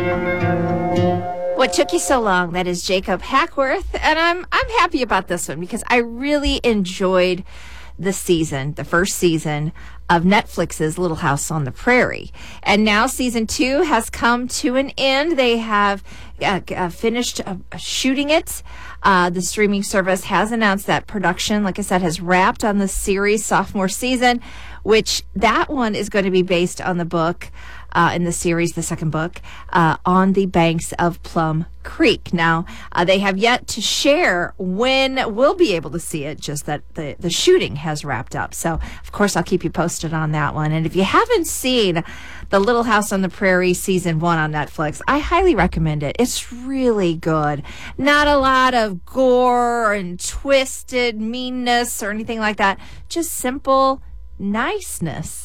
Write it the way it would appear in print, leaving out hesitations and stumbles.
What took you so long? That is Jacob Hackworth, and I'm happy about this one because I really enjoyed the first season of Netflix's Little House on the Prairie. And now season 2 has come to an end. They have finished shooting it. The streaming service has announced that production, like I said, has wrapped on the series' sophomore season, which that one is going to be based on the book in the series, the second book, On the Banks of Plum Creek. Now, they have yet to share when we'll be able to see it, just that the shooting has wrapped up. So, of course, I'll keep you posted on that one. And if you haven't seen The Little House on the Prairie Season 1 on Netflix, I highly recommend it. It's really good. Not a lot of gore and twisted meanness or anything like that. Just simple niceness.